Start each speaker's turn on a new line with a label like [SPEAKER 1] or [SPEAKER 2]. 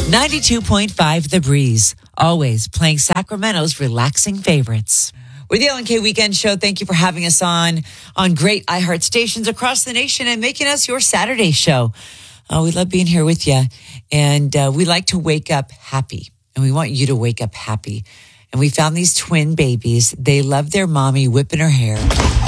[SPEAKER 1] 92.5 The Breeze, always playing Sacramento's relaxing favorites. With the LNK Weekend Show, thank you for having us on great iHeart stations across the nation and making us your Saturday show. We love being here with you, and we like to wake up happy, and we want you to wake up happy. And we found these twin babies. They love their mommy whipping her hair.